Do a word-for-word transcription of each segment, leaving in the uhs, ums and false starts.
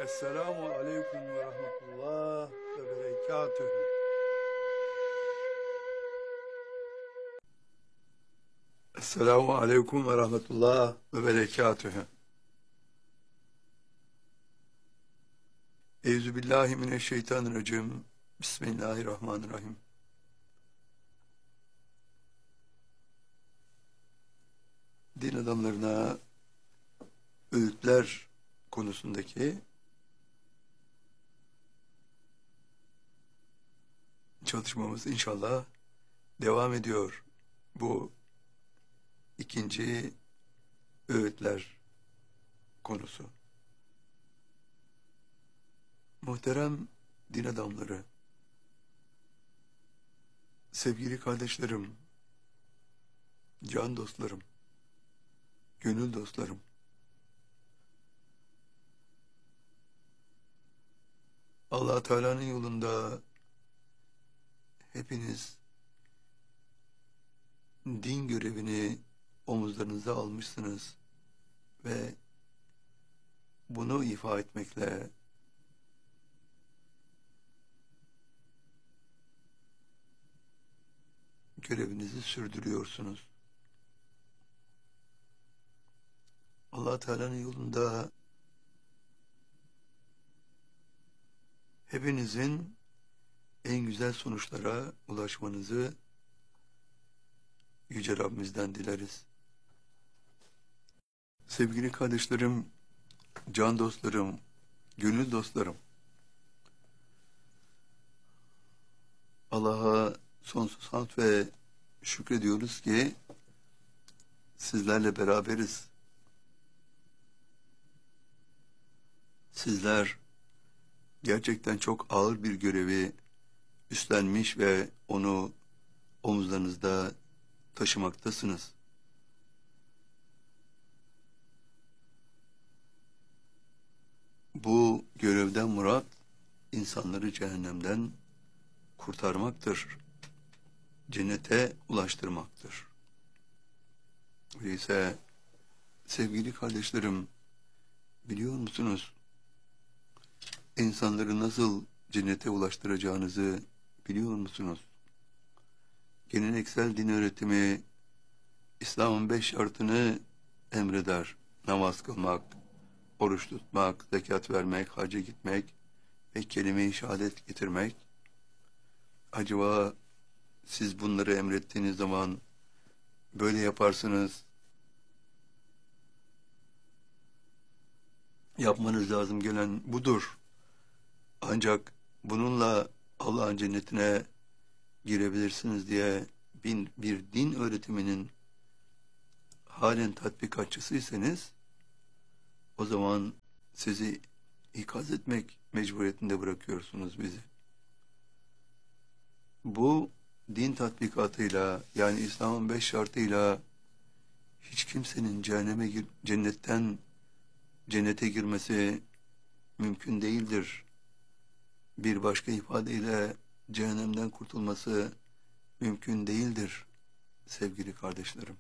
Esselamu aleyküm ve rahmetullah ve berekatühü. Esselamu aleyküm ve rahmetullah ve berekatühü. Euzubillahimineşşeytanirracim. Bismillahirrahmanirrahim. Din adamlarına öğütler konusundaki çalışmamız inşallah devam ediyor. Bu ikinci öğütler konusu. Muhterem din adamları, sevgili kardeşlerim, can dostlarım, gönül dostlarım, Allah Teala'nın yolunda hepiniz din görevini omuzlarınıza almışsınız ve bunu ifa etmekle görevinizi sürdürüyorsunuz. Allah Teala'nın yolunda hepinizin en güzel sonuçlara ulaşmanızı Yüce Rabbimizden dileriz. Sevgili kardeşlerim, can dostlarım, gönül dostlarım, Allah'a sonsuz hamd ve şükrediyoruz ki sizlerle beraberiz. Sizler gerçekten çok ağır bir görevi üstlenmiş ve onu omuzlarınızda taşımaktasınız. Bu görevden murat insanları cehennemden kurtarmaktır. Cennete ulaştırmaktır. Öyleyse sevgili kardeşlerim, biliyor musunuz? İnsanları nasıl cennete ulaştıracağınızı biliyor musunuz? Geleneksel din öğretimi İslam'ın beş şartını emreder. Namaz kılmak, oruç tutmak, zekat vermek, hacca gitmek ve kelime-i şehadet getirmek. Acaba siz bunları emrettiğiniz zaman böyle yaparsınız, yapmanız lazım gelen budur. Ancak bununla Allah'ın cennetine girebilirsiniz diye bir, bir din öğretiminin halen tatbikatçısıysanız, o zaman sizi ikaz etmek mecburiyetinde bırakıyorsunuz bizi. Bu din tatbikatıyla, yani İslam'ın beş şartıyla hiç kimsenin cehenneme gir, cennetten cennete girmesi mümkün değildir. Bir başka ifadeyle cehennemden kurtulması mümkün değildir sevgili kardeşlerim.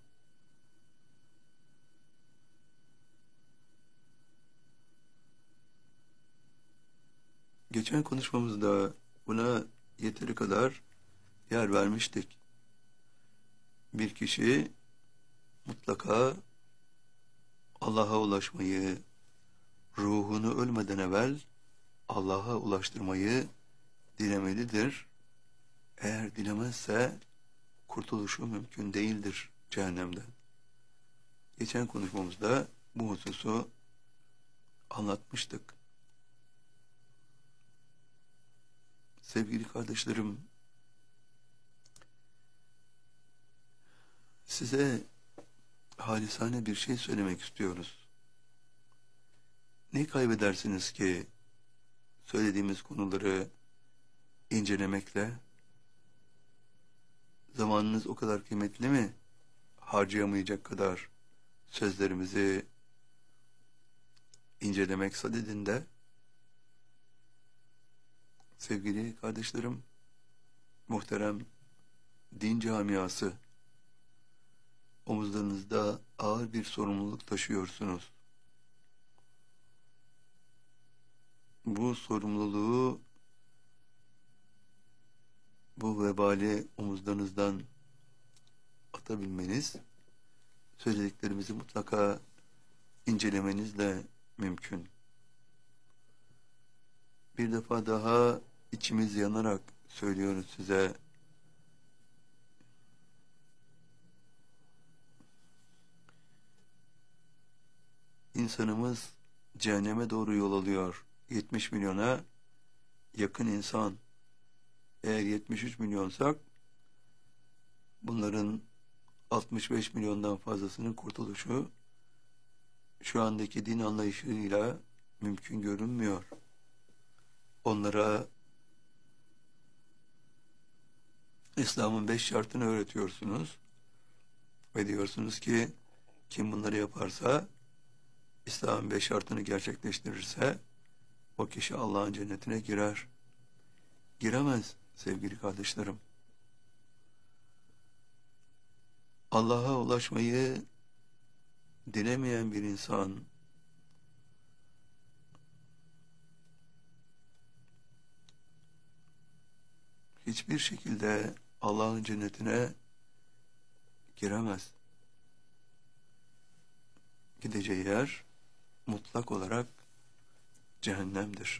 Geçen konuşmamızda buna yeteri kadar yer vermiştik. Bir kişi mutlaka Allah'a ulaşmayı, ruhunu ölmeden evvel Allah'a ulaştırmayı dilemelidir. Eğer dilemezse kurtuluşu mümkün değildir cehennemden. Geçen konuşmamızda bu hususu anlatmıştık. Sevgili kardeşlerim, size halisane bir şey söylemek istiyoruz. Ne kaybedersiniz ki söylediğimiz konuları incelemekle? Zamanınız o kadar kıymetli mi? Harcayamayacak kadar sözlerimizi incelemek sadedinde. Sevgili kardeşlerim, muhterem din camiası, omuzlarınızda ağır bir sorumluluk taşıyorsunuz. bu sorumluluğu, bu vebali omuzlarınızdan atabilmeniz, söylediklerimizi mutlaka incelemenizle mümkün. Bir defa daha içimiz yanarak söylüyoruz size. İnsanımız cehenneme doğru yol alıyor. yetmiş milyona yakın insan. Eğer yetmiş üç milyonsak bunların altmış beş milyondan fazlasının kurtuluşu şu andaki din anlayışıyla mümkün görünmüyor. Onlara İslam'ın beş şartını öğretiyorsunuz ve diyorsunuz ki kim bunları yaparsa, İslam'ın beş şartını gerçekleştirirse o kişi Allah'ın cennetine girer. Giremez sevgili kardeşlerim. Allah'a ulaşmayı dilemeyen bir insan hiçbir şekilde Allah'ın cennetine giremez. Gideceği yer mutlak olarak cehennemdir.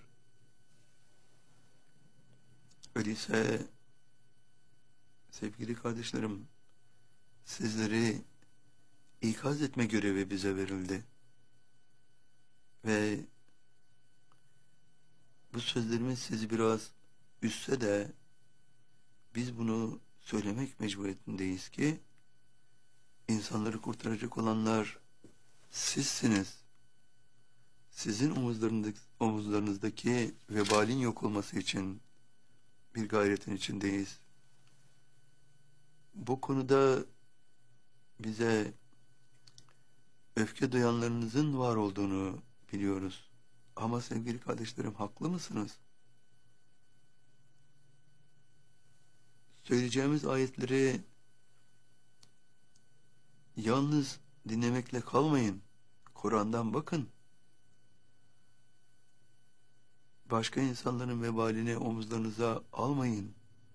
Öyleyse sevgili kardeşlerim, sizleri ikaz etme görevi bize verildi. Ve bu sözlerimiz sizi biraz üzse de biz bunu söylemek mecburiyetindeyiz ki insanları kurtaracak olanlar sizsiniz. Sizin omuzlarınızdaki, omuzlarınızdaki vebalin yok olması için bir gayretin içindeyiz. Bu konuda bize öfke duyanlarınızın var olduğunu biliyoruz. Ama sevgili kardeşlerim, haklı mısınız? Söyleyeceğimiz ayetleri yalnız dinlemekle kalmayın. Kur'an'dan bakın. Başka insanların vebalini omuzlarınıza almayın.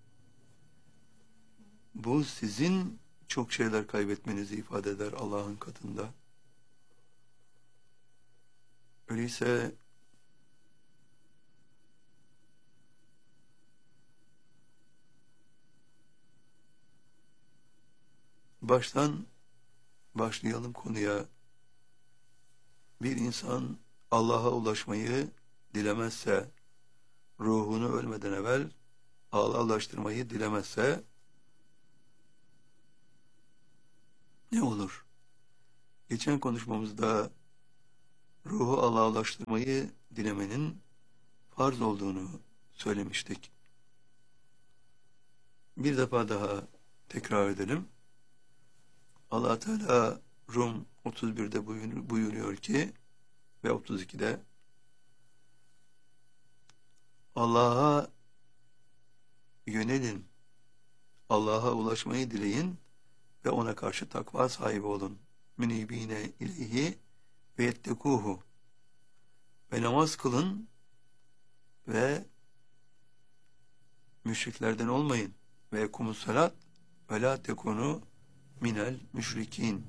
Bu sizin çok şeyler kaybetmenizi ifade eder Allah'ın katında. Öyleyse baştan başlayalım konuya. Bir insan Allah'a ulaşmayı dilemezse, ruhunu ölmeden evvel Allah'a ulaştırmayı dilemezse ne olur? Geçen konuşmamızda ruhu Allah'a ulaştırmayı dilemenin farz olduğunu söylemiştik. Bir defa daha tekrar edelim. Allah Teala Rum otuz birde buyuruyor ki ve otuz ikide Allah'a yönelin, Allah'a ulaşmayı dileyin ve ona karşı takva sahibi olun. Münibine ileyhi ve yettekuhu. Ve namaz kılın ve müşriklerden olmayın. Ve ekumus salat ve la tekunu minel müşrikin.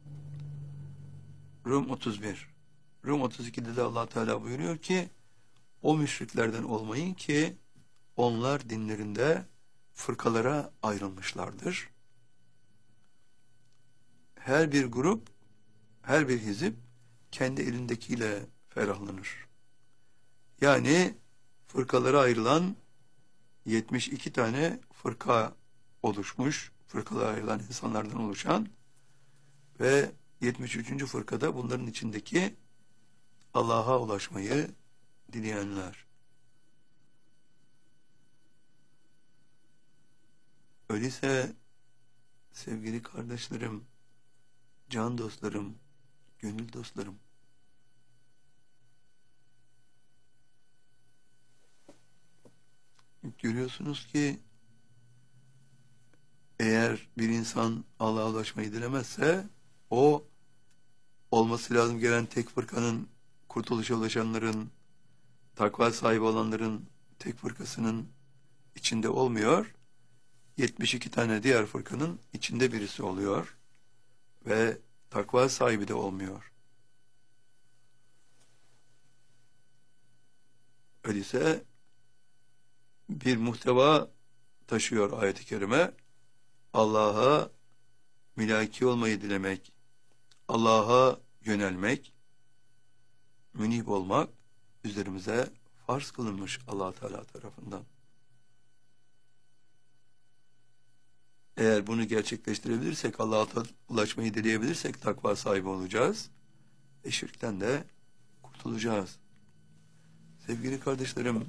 Rum otuz bir. Rum otuz ikide de Allah Teala buyuruyor ki o müşriklerden olmayın ki onlar dinlerinde fırkalara ayrılmışlardır. Her bir grup, her bir hizip kendi elindekiyle ferahlanır. Yani fırkalara ayrılan yetmiş iki tane fırka oluşmuş, fırkalara ayrılan insanlardan oluşan ve yetmiş üçüncü fırkada bunların içindeki Allah'a ulaşmayı dileyenler. Öyleyse sevgili kardeşlerim, can dostlarım, gönül dostlarım, görüyorsunuz ki eğer bir insan Allah'a ulaşmayı dilemezse o olması lazım gelen tek fırkanın, kurtuluşa ulaşanların takva sahibi olanların tek fırkasının içinde olmuyor, yetmiş iki tane diğer fırkanın içinde birisi oluyor ve takva sahibi de olmuyor. Öyleyse bir muhteva taşıyor ayet-i kerime. Allah'a mülaki olmayı dilemek, Allah'a yönelmek, münib olmak üzerimize farz kılınmış Allah Teala tarafından. Eğer bunu gerçekleştirebilirsek, Allah'a ulaşmayı dileyebilirsek takva sahibi olacağız ve şirkten de kurtulacağız. Sevgili kardeşlerim,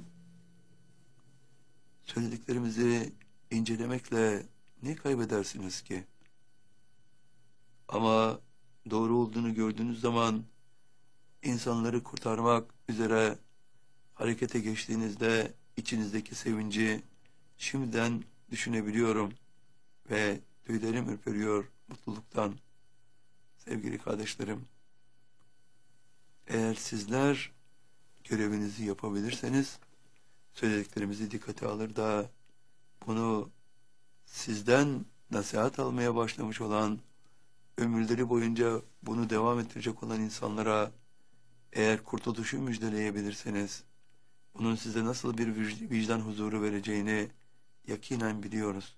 söylediklerimizi incelemekle ne kaybedersiniz ki? Ama doğru olduğunu gördüğünüz zaman insanları kurtarmak üzere harekete geçtiğinizde içinizdeki sevinci şimdiden düşünebiliyorum ve tüylerim ürperiyor mutluluktan. Sevgili kardeşlerim, eğer sizler görevinizi yapabilirseniz, söylediklerimizi dikkate alır da bunu sizden nasihat almaya başlamış olan, ömürleri boyunca bunu devam ettirecek olan insanlara eğer kurtuluşu müjdeleyebilirseniz, bunun size nasıl bir vicdan huzuru vereceğini yakinen biliyoruz.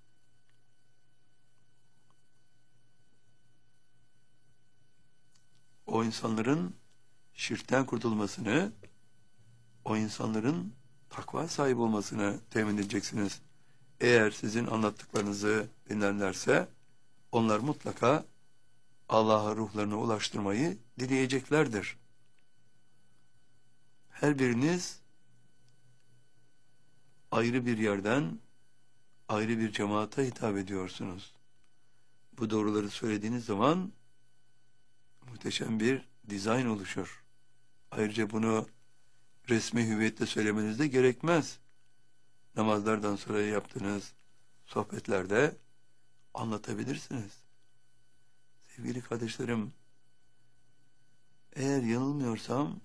O insanların şirkten kurtulmasını, o insanların takva sahibi olmasını temin edeceksiniz. Eğer sizin anlattıklarınızı dinlerlerse, onlar mutlaka Allah'a ruhlarını ulaştırmayı dileyeceklerdir. Her biriniz ayrı bir yerden, ayrı bir cemaate hitap ediyorsunuz. Bu doğruları söylediğiniz zaman muhteşem bir dizayn oluşur. Ayrıca bunu resmi hüviyetle söylemeniz de gerekmez. Namazlardan sonra yaptığınız sohbetlerde anlatabilirsiniz. Sevgili kardeşlerim, eğer yanılmıyorsam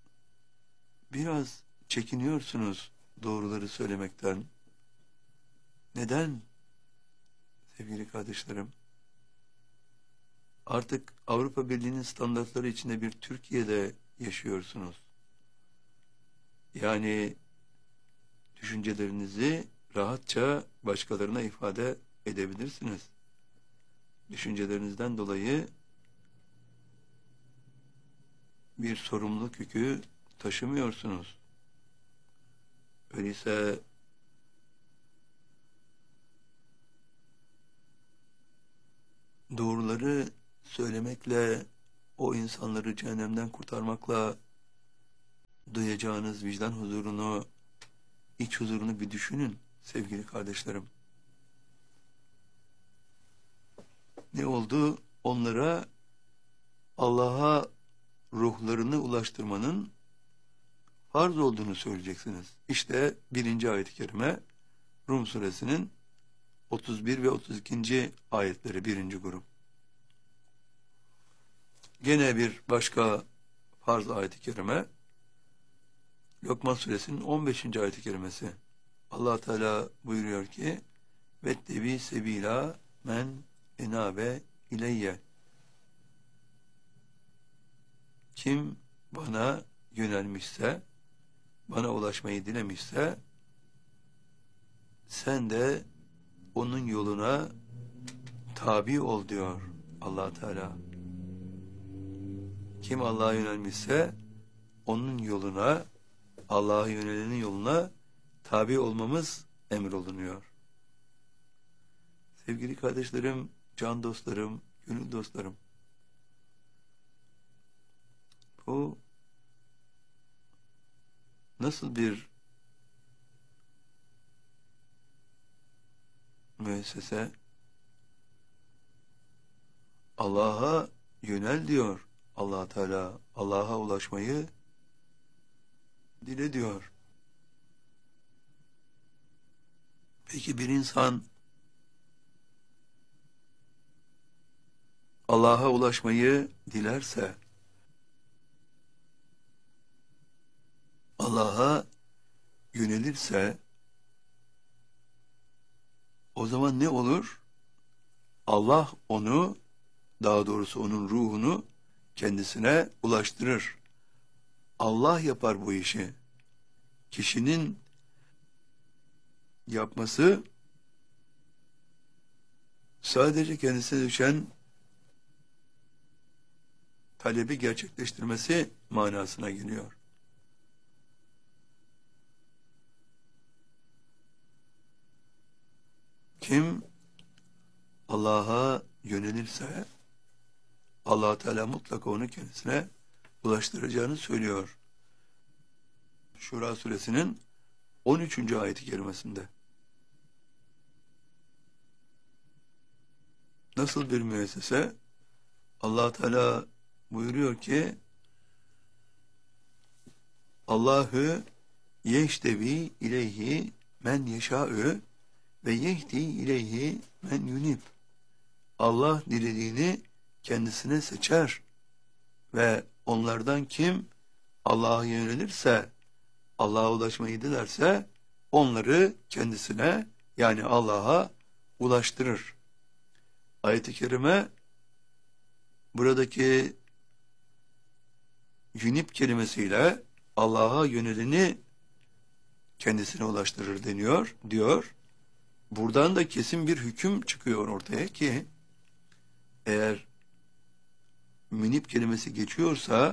biraz çekiniyorsunuz doğruları söylemekten. Neden? Sevgili kardeşlerim, artık Avrupa Birliği'nin standartları içinde bir Türkiye'de yaşıyorsunuz. Yani düşüncelerinizi rahatça başkalarına ifade edebilirsiniz. Düşüncelerinizden dolayı bir sorumluluk yükü taşımıyorsunuz. Öyleyse doğruları söylemekle, o insanları cehennemden kurtarmakla duyacağınız vicdan huzurunu, iç huzurunu bir düşünün sevgili kardeşlerim. Ne oldu? Onlara Allah'a ruhlarını ulaştırmanın farz olduğunu söyleyeceksiniz. İşte birinci ayet-i kerime Rum suresinin otuz bir ve otuz ikinci ayetleri, birinci grup. Gene bir başka farz ayet-i kerime Lokman suresinin on beşinci ayet-i kerimesi. Allah Teala buyuruyor ki: "Vettebi sebila men enabe ileyye." Kim bana yönelmişse, bana ulaşmayı dilemişse, sen de onun yoluna tabi ol diyor Allah Teala. Kim Allah'a yönelmişse onun yoluna, Allah'a yönelenin yoluna tabi olmamız emrolunuyor. Sevgili kardeşlerim, can dostlarım, gönül dostlarım, bu nasıl bir müessese? Allah'a yönel diyor Allah Teala. Allah'a ulaşmayı dile diyor. Peki bir insan Allah'a ulaşmayı dilerse, Allah'a yönelirse o zaman ne olur? Allah onu, daha doğrusu onun ruhunu kendisine ulaştırır. Allah yapar bu işi. Kişinin yapması sadece kendisine düşen talebi gerçekleştirmesi manasına geliyor. Kim Allah'a yönelirse Allah Teala mutlaka onu kendisine ulaştıracağını söylüyor. Şura suresinin on üçüncü ayeti kerimesinde. Nasıl bir müessese? Allah Teala buyuruyor ki Allahu yeştevi ileyhi men yeşâ'ü ve yehdi ileyhi men yunib. Allah dilediğini kendisine seçer ve onlardan kim Allah'a yönelirse, Allah'a ulaşmayı dilerse onları kendisine, yani Allah'a ulaştırır. Ayet-i kerime buradaki yunib kelimesiyle Allah'a yöneleni kendisine ulaştırır deniyor, diyor. Buradan da kesin bir hüküm çıkıyor ortaya ki eğer münib kelimesi geçiyorsa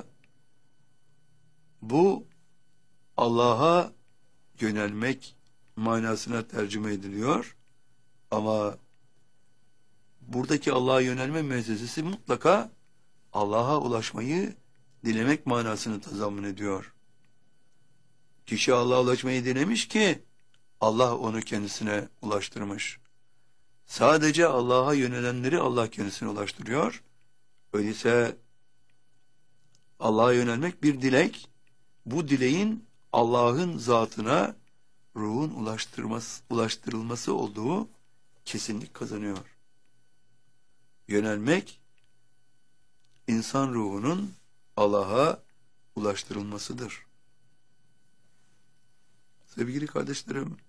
bu Allah'a yönelmek manasına tercüme ediliyor. Ama buradaki Allah'a yönelme müessesesi mutlaka Allah'a ulaşmayı dilemek manasını tazammun ediyor. Kişi Allah'a ulaşmayı dilemiş ki Allah onu kendisine ulaştırmış. Sadece Allah'a yönelenleri Allah kendisine ulaştırıyor. Öyleyse Allah'a yönelmek bir dilek. Bu dileğin Allah'ın zatına ruhun ulaştırması, ulaştırılması olduğu kesinlik kazanıyor. Yönelmek insan ruhunun Allah'a ulaştırılmasıdır. Sevgili kardeşlerim,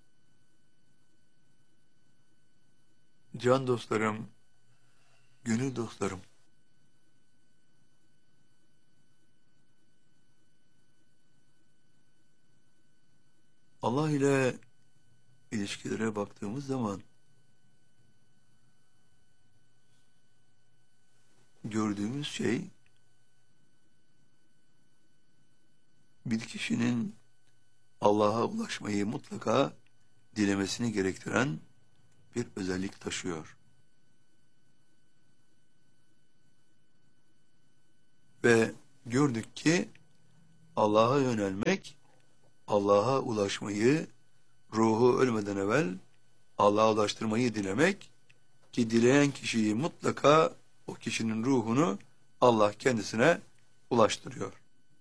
can dostlarım, gönül dostlarım, Allah ile ilişkilere baktığımız zaman gördüğümüz şey bir kişinin Allah'a ulaşmayı mutlaka dilemesini gerektiren bir özellik taşıyor. Ve gördük ki Allah'a yönelmek, Allah'a ulaşmayı, ruhu ölmeden evvel Allah'a ulaştırmayı dilemek ki dileyen kişiyi mutlaka o kişinin ruhunu Allah kendisine ulaştırıyor.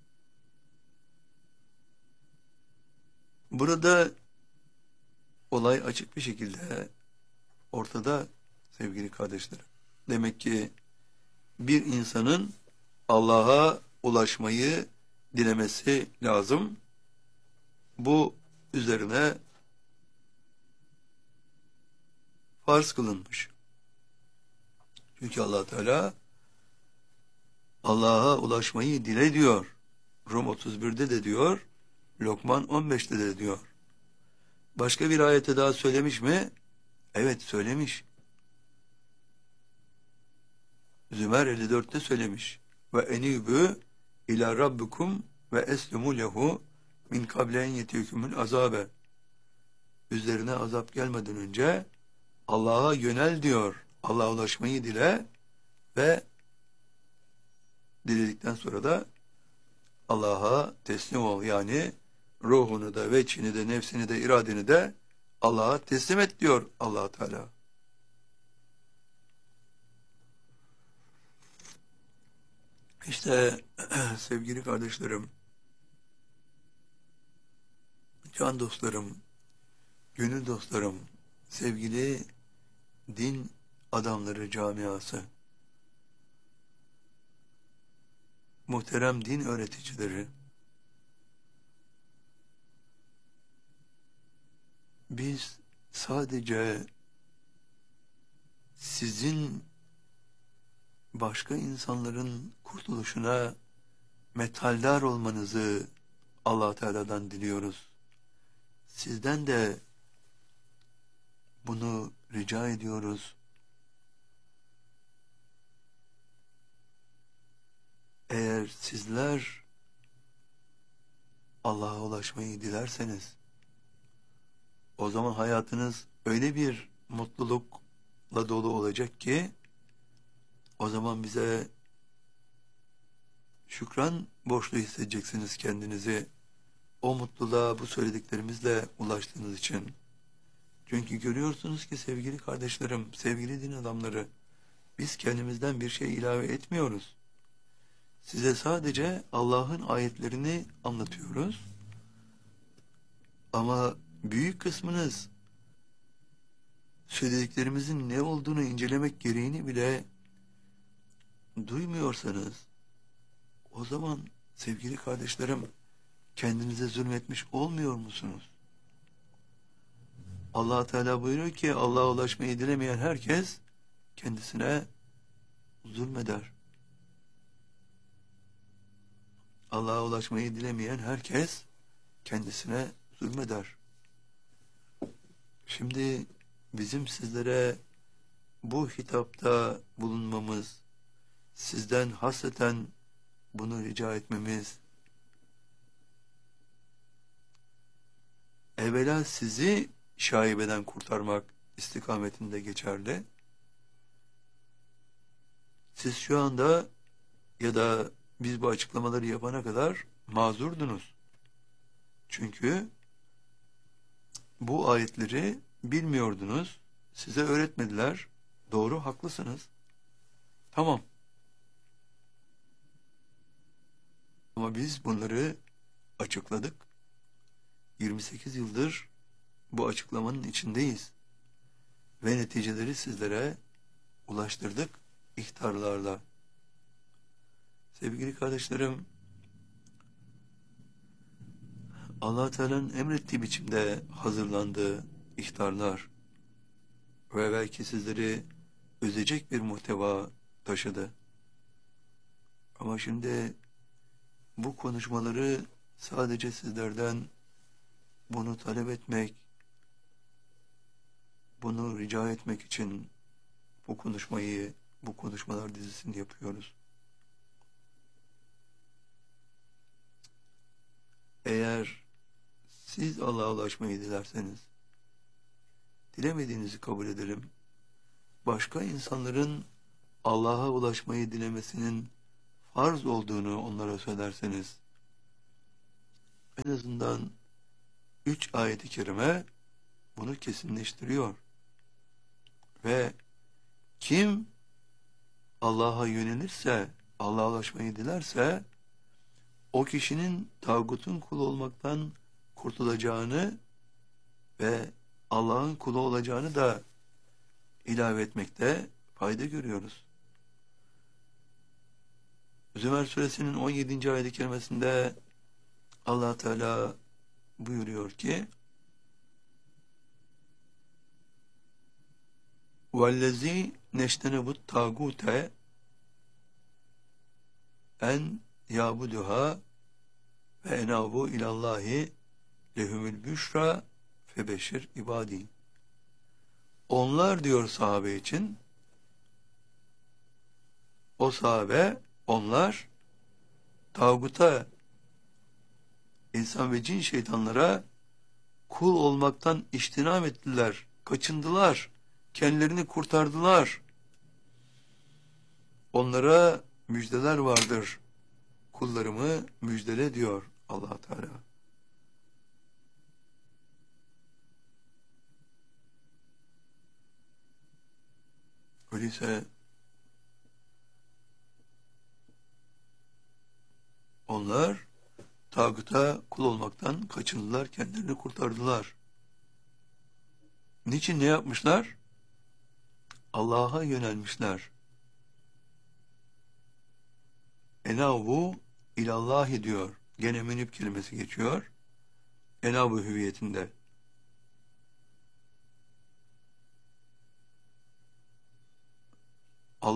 Burada olay açık bir şekilde ortada sevgili kardeşlerim. Demek ki bir insanın Allah'a ulaşmayı dilemesi lazım. Bu üzerine farz kılınmış. Çünkü Allah Teala Allah'a ulaşmayı dile diyor. Rum otuz birde de diyor, Lokman on beşte de diyor. Başka bir ayete daha söylemiş mi? Evet söylemiş. Zümer elli dörtte söylemiş. Ve enibü ila rabbikum ve eslimu lehu min kablen yetiyükümül azabe. Üzerine azap gelmeden önce Allah'a yönel diyor. Allah'a ulaşmayı dile ve diledikten sonra da Allah'a teslim ol. Yani ruhunu da, veçhini de, nefsini de, iradeni de Allah'a teslim et diyor Allah Teala. İşte sevgili kardeşlerim, can dostlarım, gönül dostlarım, sevgili din adamları camiası, muhterem din öğreticileri, biz sadece sizin başka insanların kurtuluşuna metaldar olmanızı Allah Teala'dan diliyoruz. Sizden de bunu rica ediyoruz. Eğer sizler Allah'a ulaşmayı dilerseniz, o zaman hayatınız öyle bir mutlulukla dolu olacak ki, o zaman bize şükran borçlu hissedeceksiniz kendinizi. O mutluluğa bu söylediklerimizle ulaştığınız için. Çünkü görüyorsunuz ki sevgili kardeşlerim, sevgili din adamları, biz kendimizden bir şey ilave etmiyoruz. Size sadece Allah'ın ayetlerini anlatıyoruz. Ama büyük kısmınız söylediklerimizin ne olduğunu incelemek gereğini bile duymuyorsanız, o zaman sevgili kardeşlerim, kendinize zulmetmiş olmuyor musunuz? Allah Teala buyuruyor ki Allah'a ulaşmayı dilemeyen herkes kendisine zulmeder. Allah'a ulaşmayı dilemeyen herkes kendisine zulmeder. Şimdi bizim sizlere bu hitapta bulunmamız, sizden hasreten bunu rica etmemiz, evvela sizi şaibeden kurtarmak istikametinde geçerli. Siz şu anda ya da biz bu açıklamaları yapana kadar mazurdunuz. Çünkü bu ayetleri bilmiyordunuz, size öğretmediler. Doğru, haklısınız. Tamam. Ama biz bunları açıkladık. yirmi sekiz yıldır bu açıklamanın içindeyiz. Ve neticeleri sizlere ulaştırdık ihtarlarla. Sevgili kardeşlerim, Allah Teala'nın emrettiği biçimde hazırlandığı ihtarlar ve belki sizleri üzecek bir muhteva taşıdı. Ama şimdi bu konuşmaları sadece sizlerden bunu talep etmek, bunu rica etmek için bu konuşmayı, bu konuşmalar dizisini yapıyoruz. Eğer siz Allah'a ulaşmayı dilerseniz, dilemediğinizi kabul edelim. Başka insanların Allah'a ulaşmayı dilemesinin farz olduğunu onlara söylerseniz, en azından üç ayet-i kerime bunu kesinleştiriyor. Ve kim Allah'a yönelirse, Allah'a ulaşmayı dilerse, o kişinin tağutun kulu olmaktan kurtulacağını ve Allah'ın kulu olacağını da ilave etmekte fayda görüyoruz. Zümer suresinin on yedinci ayet-i kerimesinde Allah Teala buyuruyor ki وَالَّذ۪ي نَشْتَنَبُ التَّاغُوتَ en yabuduha ve enabu ilallahi lehumül büşra febeşir ibadi. Onlar diyor sahabe için, o sahabe, onlar tağuta, insan ve cin şeytanlara kul olmaktan iştinam ettiler, kaçındılar, kendilerini kurtardılar. Onlara müjdeler vardır. Kullarımı müjdele diyor Allah Teala. Öyleyse onlar tağuta kul olmaktan kaçındılar, kendilerini kurtardılar. Niçin ne yapmışlar? Allah'a yönelmişler. Enavu ilallahi diyor. Gene münib kelimesi geçiyor. Enavu hüviyetinde.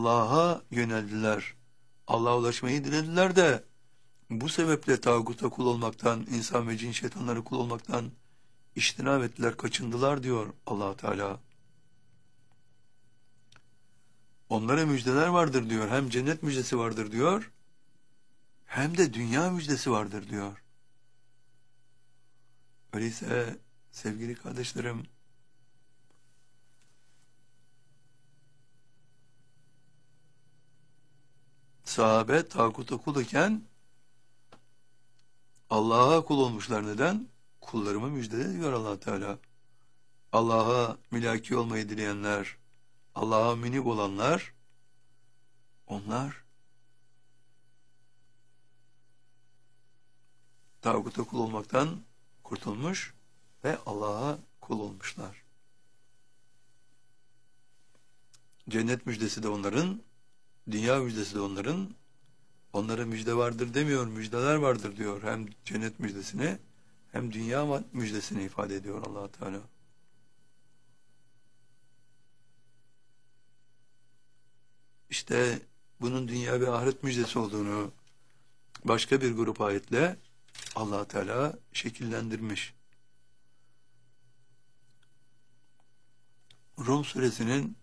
Allah'a yöneldiler. Allah'a ulaşmayı dilediler de bu sebeple tağuta kul olmaktan, insan ve cin şeytanlara kul olmaktan iştinab ettiler, kaçındılar diyor Allah Teala. Onlara müjdeler vardır diyor. Hem cennet müjdesi vardır diyor, hem de dünya müjdesi vardır diyor. Öyleyse sevgili kardeşlerim, sahabe tağuta kul iken Allah'a kul olmuşlar. Neden? Kullarımı müjdele diyor Allah Teala. Allah'a mülaki olmayı dileyenler, Allah'a münib olanlar, onlar tağuta kul olmaktan kurtulmuş ve Allah'a kul olmuşlar. Cennet müjdesi de onların, dünya müjdesi de onların. Onlara müjde vardır demiyor, müjdeler vardır diyor. Hem cennet müjdesini hem dünya müjdesini ifade ediyor Allah Teala. İşte bunun dünya ve ahiret müjdesi olduğunu başka bir grup ayetle Allah Teala şekillendirmiş. Rum suresinin